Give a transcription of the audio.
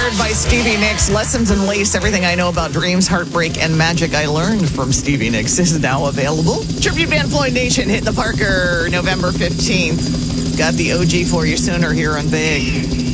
Sponsored by Stevie Nicks. Lessons in Lace. Everything I know about dreams, heartbreak, and magic I learned from Stevie Nicks is now available. Tribute Band Floyd Nation hitting the Parker November 15th. Got the OG for you sooner here on Big.